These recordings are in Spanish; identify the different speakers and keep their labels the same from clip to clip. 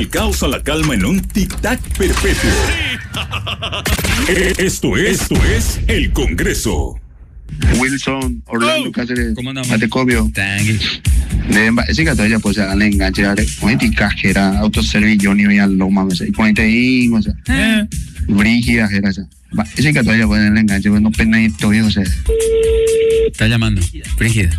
Speaker 1: Del caos a la calma en un tic-tac perpetuo. Esto es El Congreso.
Speaker 2: Wilson, Orlando Cáceres,
Speaker 3: ¿Cómo andamos?
Speaker 2: Matecobio.
Speaker 3: Tangui.
Speaker 2: Ese gato ya pues haganle enganche, ponete cajera, autoservillo, ni al loma, y ponete ahí, o sea, brígida, era esa. Ese gato ya puede darle enganche, pues no pena y todo, o sea.
Speaker 3: Está llamando. Brígida.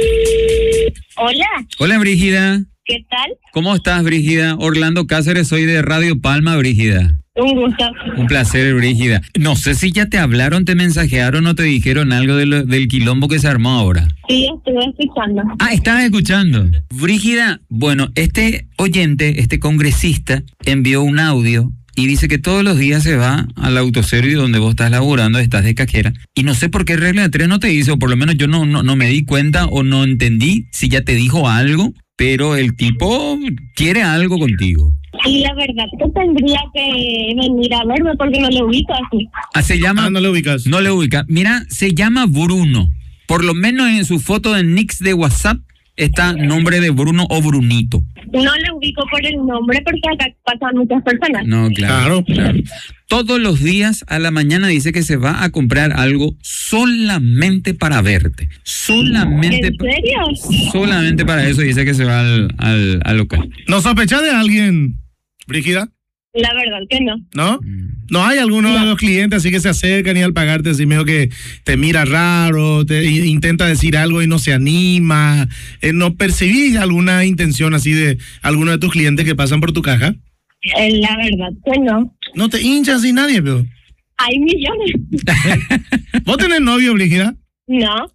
Speaker 4: Hola,
Speaker 3: Hola, Brígida.
Speaker 4: ¿qué tal?
Speaker 3: ¿Cómo estás, Brígida? Orlando Cáceres, soy de Radio Palma, Brígida.
Speaker 4: Un gusto.
Speaker 3: Un placer, Brígida. No sé si ya te hablaron, te mensajearon o te dijeron algo del quilombo que se armó ahora.
Speaker 4: Sí, estuve escuchando.
Speaker 3: Ah, estabas escuchando. Brígida, bueno, este oyente, este congresista, envió un audio y dice que todos los días se va al autoservicio donde vos estás laburando, estás de cajera. Y no sé por qué regla de 3 no te dice, o por lo menos yo no me di cuenta o no entendí si ya te dijo algo, pero el tipo quiere algo contigo.
Speaker 4: Y la verdad que tendría que venir a verme porque no le ubico así.
Speaker 3: Ah, se llama...
Speaker 5: no le ubicas.
Speaker 3: No le ubica. Mira, se llama Bruno. Por lo menos en su foto de Nix de WhatsApp está nombre de Bruno o Brunito.
Speaker 4: No le ubico por el nombre porque acá pasan muchas personas.
Speaker 3: No, claro. Todos los días a la mañana dice que se va a comprar algo solamente para verte. Solamente.
Speaker 4: ¿En serio?
Speaker 3: Solamente para eso dice que se va al local.
Speaker 5: ¿No sospechas de alguien, Brígida?
Speaker 4: La verdad que no.
Speaker 5: ¿No? ¿No hay alguno de los clientes así que se acercan y al pagarte así medio que te mira raro, te intenta decir algo y no se anima? ¿No percibís alguna intención así de alguno de tus clientes que pasan por tu caja?
Speaker 4: La verdad que no.
Speaker 5: ¿No te hinchas así nadie, pero?
Speaker 4: Hay millones.
Speaker 5: ¿Vos tenés novio, Brígida?
Speaker 4: No.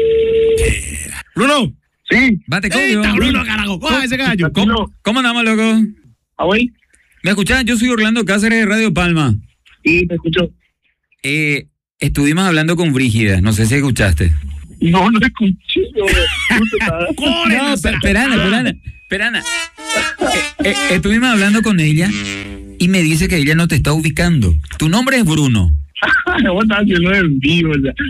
Speaker 5: Bruno.
Speaker 2: Sí.
Speaker 3: Bate
Speaker 5: ¡Ey, está Bruno, carajo! ¡Coja ese gallo!
Speaker 3: ¿Cómo andamos, loco?
Speaker 2: ¿Ahoy?
Speaker 3: ¿Me escuchás? Yo soy Orlando Cáceres de Radio Palma.
Speaker 2: Sí, te escucho.
Speaker 3: Estuvimos hablando con Brígida, no sé si escuchaste.
Speaker 2: No escuché.
Speaker 3: No, espera. Estuvimos hablando con ella y me dice que ella no te está ubicando. Tu nombre es Bruno.
Speaker 2: Vos estás haciendo en vivo, o sea.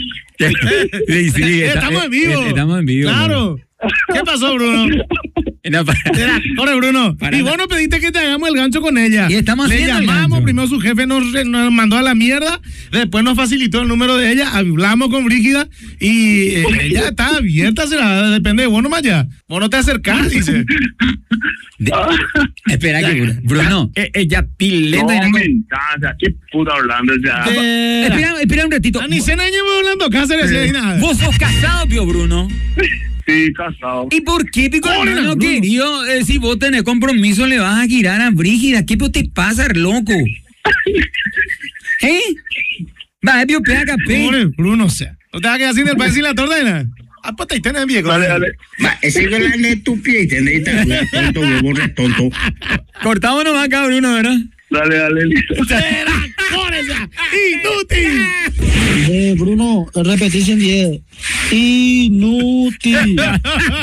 Speaker 3: Sí,
Speaker 5: Estamos en vivo.
Speaker 3: Estamos en vivo.
Speaker 5: Claro. ¿Qué pasó, Bruno? Corre, Bruno. Y vos no pediste que te hagamos el gancho con ella.
Speaker 3: Y estamos
Speaker 5: Le
Speaker 3: haciendo el
Speaker 5: llamamos,
Speaker 3: gancho.
Speaker 5: primero su jefe nos mandó a la mierda, después nos facilitó el número de ella, hablamos con Brígida y ella está abierta, depende de vos nomás ya. Vos no te acercás, dice.
Speaker 3: Espera que Bruno, ella pileta.
Speaker 2: No, me encanta. Qué puta Orlando, ya.
Speaker 3: Espera un ratito.
Speaker 5: Ni cena llevo hablando Cáceres y nada.
Speaker 3: Vos sos casado, tío Bruno.
Speaker 2: Sí, casado.
Speaker 3: ¿Y por qué, pico
Speaker 5: Órale,
Speaker 3: hermano
Speaker 5: Bruno.
Speaker 3: querido? Si vos tenés compromiso, le vas a girar a Brígida. ¿Qué te pasa, loco? ¿Eh? Va, tío, pega capé.
Speaker 5: Pobre Bruno, o sea. ¿No te vas a quedar sin el país y la tordena? Ah, pues te tenés viejo.
Speaker 2: Dale.
Speaker 6: Ese es el estúpido y tenés tonto, huevo tonto.
Speaker 3: Cortamos nomás acá, Bruno, ¿verdad?
Speaker 2: Dale, listo.
Speaker 5: ¡Corre ya! ¡Inútil!
Speaker 7: Bruno, repetís en 10. Inútil.